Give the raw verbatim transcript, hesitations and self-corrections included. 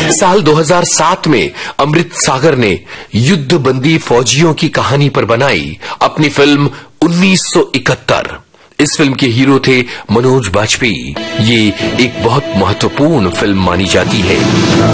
साल दो हज़ार सात में अमृत सागर ने युद्धबंदी फौजियों की कहानी पर बनाई अपनी फिल्म उन्नीस सौ इकहत्तर। इस फिल्म के हीरो थे मनोज बाजपेयी। ये एक बहुत महत्वपूर्ण फिल्म मानी जाती है।